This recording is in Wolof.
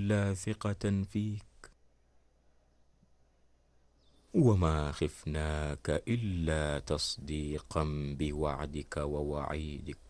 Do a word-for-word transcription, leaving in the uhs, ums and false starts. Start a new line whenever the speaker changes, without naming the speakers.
إلا ثقة فيك، وما خفناك إلا تصديقا بوعدك ووعيدك،